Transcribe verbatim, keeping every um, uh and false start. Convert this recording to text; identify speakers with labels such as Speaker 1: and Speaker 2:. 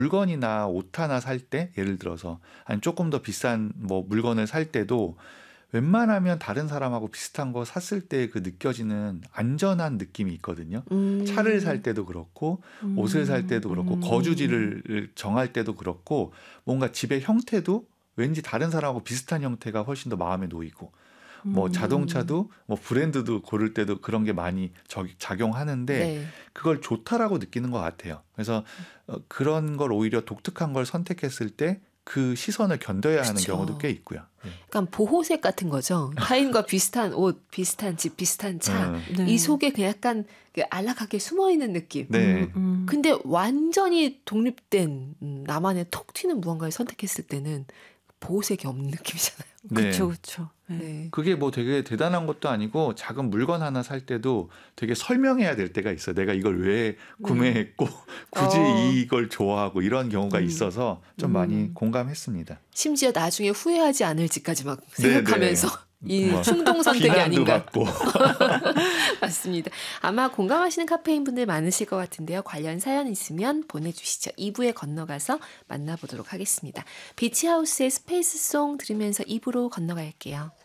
Speaker 1: 물건이나 옷 하나 살 때 예를 들어서 아니 조금 더 비싼 뭐 물건을 살 때도 웬만하면 다른 사람하고 비슷한 거 샀을 때 그 느껴지는 안전한 느낌이 있거든요. 차를 살
Speaker 2: 음.
Speaker 1: 때도 그렇고 옷을 살
Speaker 2: 음.
Speaker 1: 때도 그렇고
Speaker 2: 음.
Speaker 1: 거주지를 정할 때도 그렇고 뭔가 집의 형태도 왠지 다른 사람하고 비슷한 형태가 훨씬 더 마음에 놓이고 뭐
Speaker 2: 음.
Speaker 1: 자동차도 뭐 브랜드도 고를 때도 그런 게 많이 적- 작용하는데
Speaker 2: 네.
Speaker 1: 그걸 좋다라고 느끼는 것 같아요. 그래서 어, 그런 걸 오히려 독특한 걸 선택했을 때 그 시선을 견뎌야 하는 경우도 꽤
Speaker 2: 그쵸.
Speaker 1: 있고요. 예.
Speaker 2: 약간 보호색 같은 거죠. 타인과 비슷한 옷, 비슷한 집, 비슷한 차.
Speaker 1: 어,
Speaker 2: 이
Speaker 3: 네.
Speaker 2: 속에 그냥 약간 그 안락하게 숨어 있는 느낌.
Speaker 3: 음,
Speaker 1: 네.
Speaker 3: 음.
Speaker 2: 근데 완전히 독립된 음, 나만의 톡 튀는 무언가를 선택했을 때는 보호색이 없는 느낌이잖아요.
Speaker 1: 네.
Speaker 3: 그쵸, 그쵸. 네.
Speaker 2: 네.
Speaker 1: 그게 뭐 되게 대단한 것도 아니고 작은 물건 하나 살 때도 되게 설명해야 될 때가 있어요. 내가 이걸 왜 구매했고 굳이
Speaker 2: 어.
Speaker 1: 이걸 좋아하고 이런 경우가
Speaker 2: 음.
Speaker 1: 있어서 좀
Speaker 2: 음.
Speaker 1: 많이 공감했습니다.
Speaker 2: 심지어 나중에 후회하지 않을지까지 막
Speaker 1: 네,
Speaker 2: 생각하면서 이
Speaker 1: 뭐
Speaker 2: 충동 선택이
Speaker 1: 비난도
Speaker 2: 아닌가.
Speaker 1: 받고.
Speaker 2: 맞습니다. 아마 공감하시는 카페인 분들 많으실 것 같은데요. 관련 사연 있으면 보내주시죠. 이 부에 건너가서 만나보도록 하겠습니다. 비치하우스의 스페이스송 들으면서 이 부로 건너갈게요.